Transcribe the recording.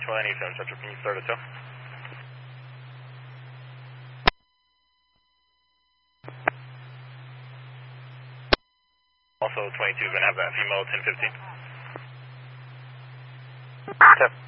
27 Central, can you start a tow? Also 22, gonna have that female 1015. Tip.